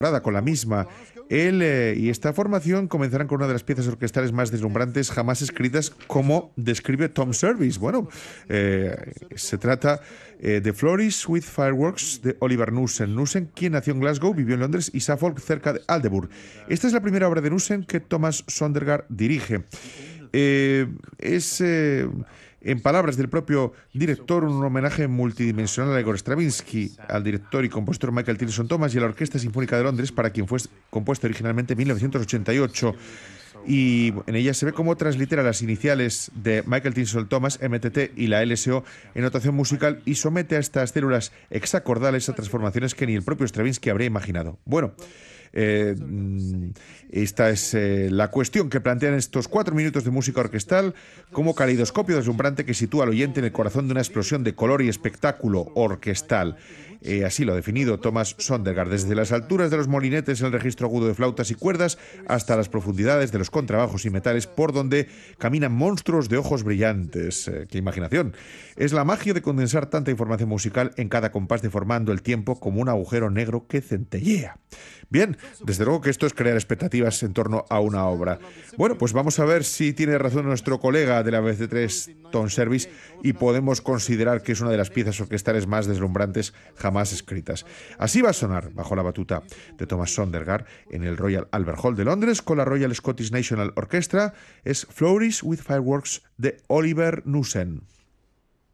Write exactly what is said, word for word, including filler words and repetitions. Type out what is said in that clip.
con la misma. Él eh, y esta formación comenzarán con una de las piezas orquestales más deslumbrantes jamás escritas, como describe Tom Service. Bueno, eh, se trata eh, de Flourish with Fireworks de Oliver Knussen. Knussen, quien nació en Glasgow, vivió en Londres y Suffolk, cerca de Aldeburgh. Esta es la primera obra de Knussen que Thomas Sondergaard dirige. Eh, es... Eh, En palabras del propio director, un homenaje multidimensional a Igor Stravinsky, al director y compositor Michael Tilson Thomas y a la Orquesta Sinfónica de Londres, para quien fue compuesto originalmente en mil novecientos ochenta y ocho. Y en ella se ve cómo translitera las iniciales de Michael Tilson Thomas, M T T, y la L S O en notación musical, y somete a estas células hexacordales a transformaciones que ni el propio Stravinsky habría imaginado. Bueno, Eh, esta es eh, la cuestión que plantean estos cuatro minutos de música orquestal como caleidoscopio deslumbrante que sitúa al oyente en el corazón de una explosión de color y espectáculo orquestal. Eh, así lo ha definido Thomas Sondergaard, desde las alturas de los molinetes en el registro agudo de flautas y cuerdas hasta las profundidades de los contrabajos y metales, por donde caminan monstruos de ojos brillantes. Eh, ¡Qué imaginación! Es la magia de condensar tanta información musical en cada compás, deformando el tiempo como un agujero negro que centellea. Bien, desde luego que esto es crear expectativas en torno a una obra. Bueno, pues vamos a ver si tiene razón nuestro colega de la B C tres, Tom Service, y podemos considerar que es una de las piezas orquestales más deslumbrantes jamás escritas. Así va a sonar, bajo la batuta de Thomas Sondergaard, en el Royal Albert Hall de Londres, con la Royal Scottish National Orchestra, es Flourish with Fireworks de Oliver Knussen.